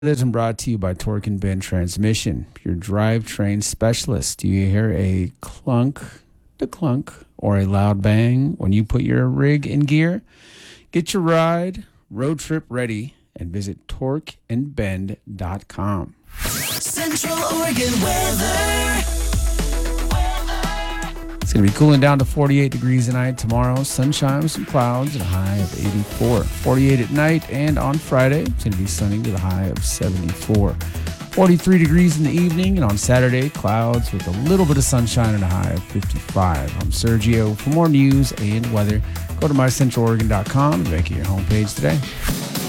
This is brought to you by Torque and Bend Transmission, your drivetrain specialist. Do you hear a clunk, the clunk, or a loud bang when you put your rig in gear? Get your ride, road trip ready, and visit torqueandbend.com. Central Oregon weather. It's going to be cooling down to 48 degrees tonight. Tomorrow, sunshine with some clouds and a high of 84. 48 at night, and on Friday, it's going to be sunny with a high of 74. 43 degrees in the evening, and on Saturday, clouds with a little bit of sunshine and a high of 55. I'm Sergio. For more news and weather, go to mycentraloregon.com and make it your homepage today.